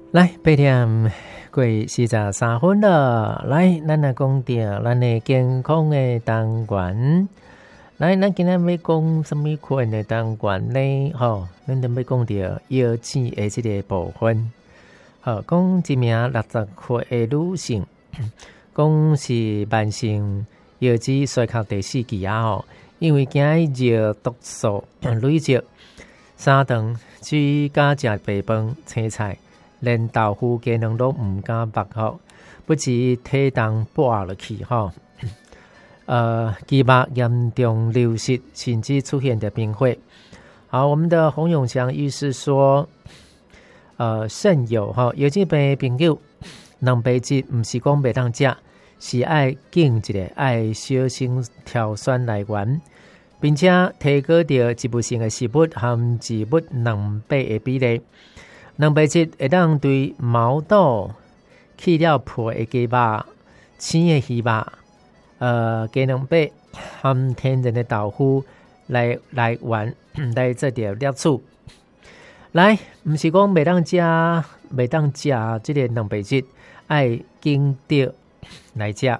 来8点过43分了，来咱来讲到咱的健康的单元。来，咱今日要讲什么款的单元呢？咱就要讲到腰子的这个部分。讲一名60岁的女性，讲是慢性腰子衰竭第4期啊，因为惊热毒素累积3顿只敢食白饭青菜，连豆腐鸡卵都唔敢剥不止体重拔落去肌肉严重流失，甚至出现的贫血。好，我们的洪永祥医师说，肾友腰子病朋友，蛋白质唔是讲袂当食，是爱拣一个爱小心挑选来源，并且提高到植物性的食物和植物蛋白的比例。蛋白质会当对毛肚、去了皮的鸡肉、青的鱼肉、鸡卵白和天然的豆腐来源来做到摄取。来，不是讲袂当食这个蛋白质，爱拣着来食。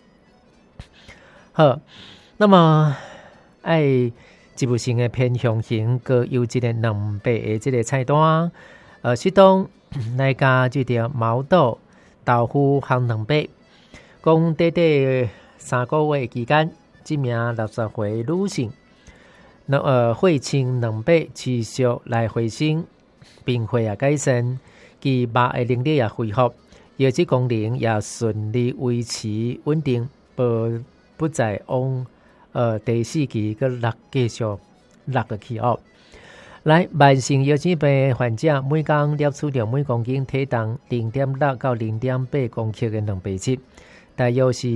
好，那么爱植物性的偏向型高优质的蛋白的这个菜单。适当来加这条毛豆、豆腐和蛋白。讲短短3个月期间，这名60岁女性，血清蛋白持续来回升，贫血也改善，肌肉的能力也恢复，腰子功能也顺利维持稳定，不再往第4期个继续落落去来，慢性腰子病患者每天摄取着每公斤体重0.6到0.8公克的蛋白质，大约是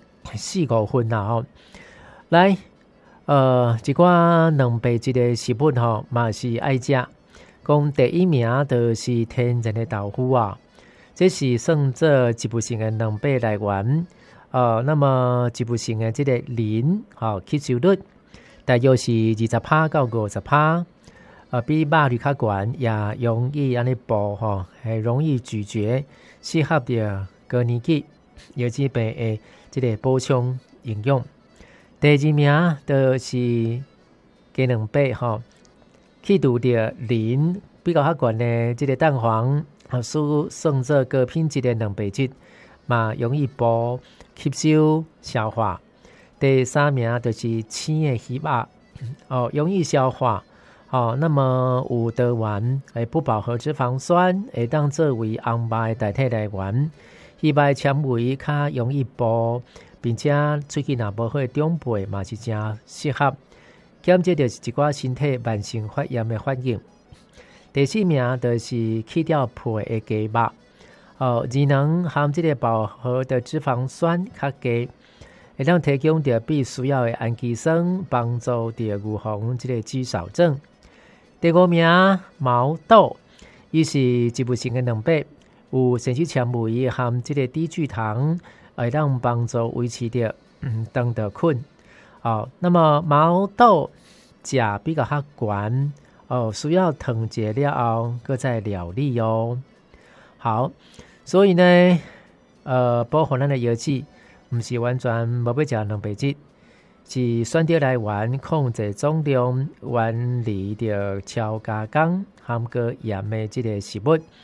4-5分啦来，一寡蛋白质的食物嘛是爱食。讲第1名就是天然的豆腐啊，这是算作植物性的蛋白来源。那么植物性的这个磷吸收率大约是20%到50%。比肉类较悬，也容易安尼剥还容易咀嚼，适合的高年纪腰子病的这个补充营养。第2名就是鸡卵白去除掉磷比较较悬的这个蛋黄，算作高品质的蛋白质，嘛容易剥吸收消化。第3名就是青的鱼肉容易消化。那么有多元不饱和脂肪酸会当作为红肉的代替来源，鱼肉纤维较容易剥，并且喙齿若无好长辈嘛是真适合，减少就是一寡身体慢性发炎的反应。第4名就是去掉皮的鸡肉，乳能含这个饱和的脂肪酸较低，会当提供着必需要的氨基酸，帮助着预防这个肌少症。第5名毛豆，伊是植物性的蛋白，有膳食纤维和这个低聚糖，会让帮助维持着长的困。那么毛豆食比较较悬，需要烫制了后，搁再料理哦。好，所以呢，保护咱的腰子，不是完全无要食蛋白质。是选择来源，控制总量，远离着超加工、含高盐的这个食物，